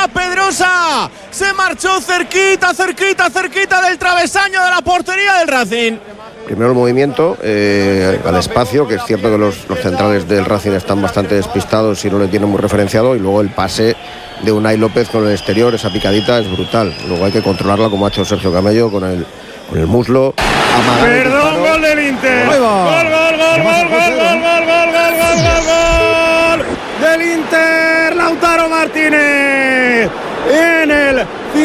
Pedrosa. Se marchó cerquita del travesaño de la portería del Racing. Primero el movimiento al espacio, que es cierto que los centrales del Racing están bastante despistados y no le tienen muy referenciado, y luego el pase de Unai López con el exterior, esa picadita es brutal. Luego hay que controlarla como ha hecho Sergio Camello con el muslo. Perdón, gol del Inter. Gol del Inter. Lautaro Martínez en el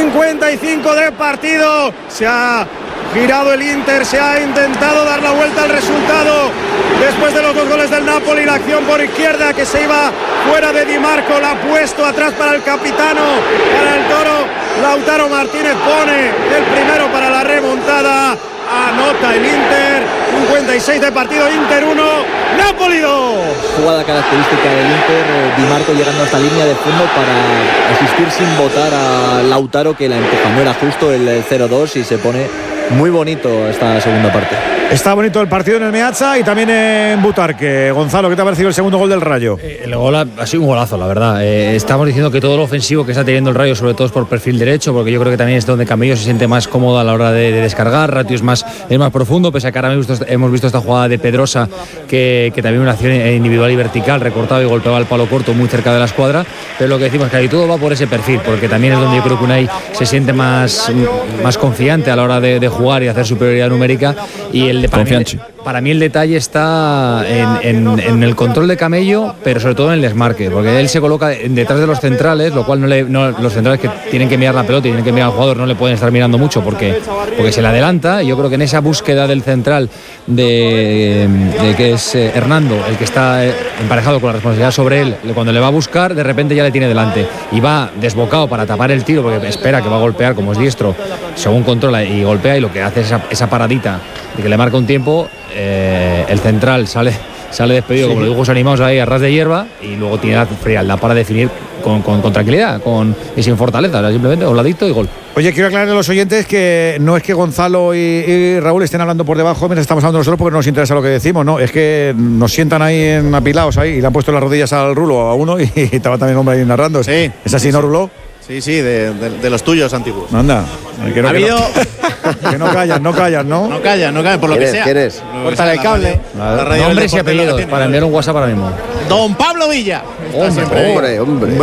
55 de partido. Se ha girado el Inter, se ha intentado dar la vuelta al resultado después de los 2 goles del Napoli. La acción por izquierda que se iba fuera de Di Marco, la ha puesto atrás para el capitano, para el Toro. Lautaro Martínez pone el primero para la remontada. Anota el Inter. 56 de partido, Inter 1, Napoli 2. Jugada característica del Inter, Di Marco llegando hasta línea de fondo para asistir sin botar a Lautaro, que la empuja. No era justo el 0-2 y se pone muy bonito esta segunda parte. Está bonito el partido en el Meazza y también en Butarque. Gonzalo, ¿qué te ha parecido el segundo gol del Rayo? El gol ha sido un golazo, la verdad. Estamos diciendo que todo lo ofensivo que está teniendo el Rayo, sobre todo es por perfil derecho, porque yo creo que también es donde Camello se siente más cómodo a la hora de descargar. Ratio es más profundo, pese a que ahora hemos visto esta jugada de Pedrosa, que también una acción individual y vertical, recortado y golpeaba el palo corto muy cerca de la escuadra. Pero lo que decimos es que ahí todo va por ese perfil, porque también es donde yo creo que Unai se siente más confiante a la hora de jugar y hacer superioridad numérica. Y el de para mí el detalle está en el control de Camello, pero sobre todo en el desmarque, porque él se coloca detrás de los centrales, lo cual los centrales que tienen que mirar la pelota y tienen que mirar al jugador no le pueden estar mirando mucho porque se le adelanta. Y yo creo que en esa búsqueda del central de que es Hernando el que está emparejado con la responsabilidad sobre él, cuando le va a buscar de repente ya le tiene delante y va desbocado para tapar el tiro porque espera que va a golpear, como es diestro, según controla y golpea, y lo que hace es esa paradita de que le marca un tiempo. El central sale despedido, como los dibujos animados ahí a ras de hierba, y luego tiene la frialdad para definir con tranquilidad y sin fortaleza, simplemente voladito y gol. Oye, quiero aclarar a los oyentes que no es que Gonzalo y Raúl estén hablando por debajo mientras estamos hablando nosotros porque no nos interesa lo que decimos, no, es que nos sientan ahí apilados ahí y le han puesto las rodillas al Rulo a uno y estaba también un hombre ahí narrando. Sí. ¿Es así, no, Rulo? Sí, de los tuyos antiguos. Anda. Ha habido... Que no callan, ¿no? No callan, por lo que sea. ¿Quién es? Córtale el cable. Nombres y apellidos para enviar un WhatsApp ahora mismo. Don Pablo Villa. Hombre.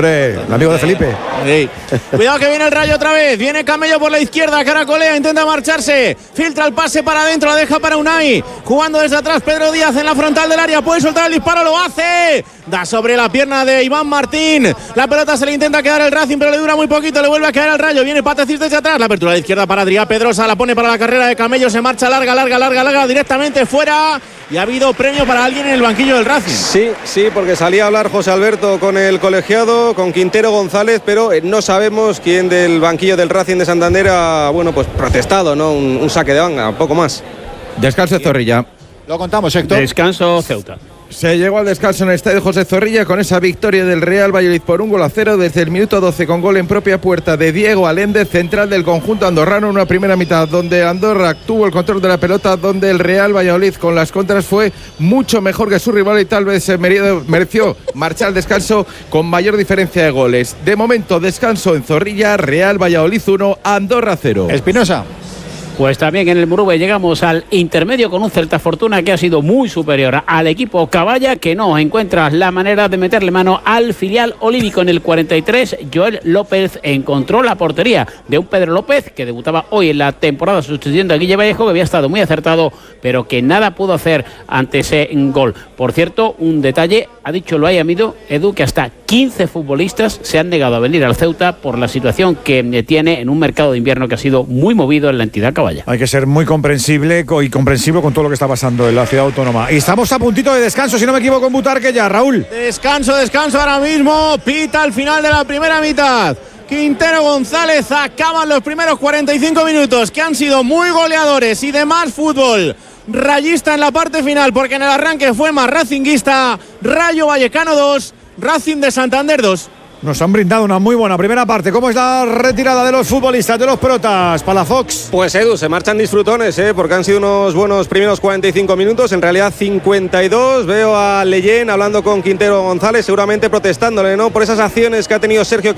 El amigo de Felipe. Sí. Cuidado que viene el Rayo otra vez. Viene Camello por la izquierda, caracolea, intenta marcharse. Filtra el pase para adentro, la deja para Unai. Jugando desde atrás Pedro Díaz en la frontal del área. Puede soltar el disparo, lo hace. Da sobre la pierna de Iván Martín. La pelota se le intenta quedar el Racing, pero le dura muy poquito. Le vuelve a quedar al Rayo. Viene Patecís desde atrás. La apertura de izquierda para Adrián Pedrosa. La pone para la carrera de Camello. Se marcha larga, directamente fuera. Y ha habido premio para alguien en el banquillo del Racing. Sí, porque salía a hablar José Alberto con el colegiado, con Quintero González, pero no sabemos quién del banquillo del Racing de Santander ha, protestado, ¿no? Un saque de banda, poco más. Descanso de Zorrilla. Lo contamos, Héctor. Descanso Ceuta. Se llegó al descanso en el estadio José Zorrilla con esa victoria del Real Valladolid por 1-0 desde el minuto 12 con gol en propia puerta de Diego Aléndez, central del conjunto andorrano, en una primera mitad donde Andorra tuvo el control de la pelota, donde el Real Valladolid con las contras fue mucho mejor que su rival y tal vez mereció marchar al descanso con mayor diferencia de goles. De momento, descanso en Zorrilla, Real Valladolid 1, Andorra 0. Espinosa. Pues también en el Murube llegamos al intermedio con un Celta Fortuna que ha sido muy superior al equipo Caballa, que no encuentra la manera de meterle mano al filial olívico. En el 43, Joel López encontró la portería de un Pedro López que debutaba hoy en la temporada sustituyendo a Guille Vallejo, que había estado muy acertado, pero que nada pudo hacer ante ese gol. Por cierto, un detalle, ha dicho Loay Amido, Edu, que hasta 15 futbolistas se han negado a venir al Ceuta por la situación que tiene en un mercado de invierno que ha sido muy movido en la entidad Caballa. Hay que ser muy comprensible y comprensivo con todo lo que está pasando en la ciudad autónoma. Y estamos a puntito de descanso, si no me equivoco, en Butarque ya, Raúl. Descanso ahora mismo. Pita al final de la primera mitad. Quintero González, acaban los primeros 45 minutos que han sido muy goleadores y de más fútbol rayista en la parte final, porque en el arranque fue más racinguista. Rayo Vallecano 2, Racing de Santander 2. Nos han brindado una muy buena primera parte. ¿Cómo es la retirada de los futbolistas, de los protas, Palafox? Pues Edu, se marchan disfrutones, porque han sido unos buenos primeros 45 minutos, en realidad 52. Veo a Leyen hablando con Quintero González, seguramente protestándole, ¿no?, por esas acciones que ha tenido Sergio